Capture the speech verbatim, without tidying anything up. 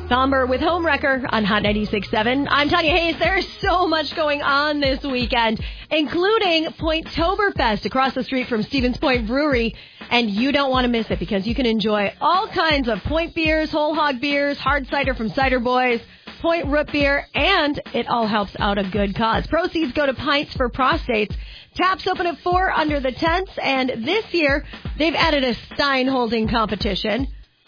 Somber with Homewrecker on Hot ninety-six point seven. I'm Tanya Hayes. There's so much going on this weekend, including Pointtoberfest across the street from Stevens Point Brewery. And you don't want to miss it because you can enjoy all kinds of Point beers, whole hog beers, hard cider from Cider Boys, Point root beer, and it all helps out a good cause. Proceeds go to Pints for Prostates. Taps open at four under the tents, and this year they've added a Stein holding competition.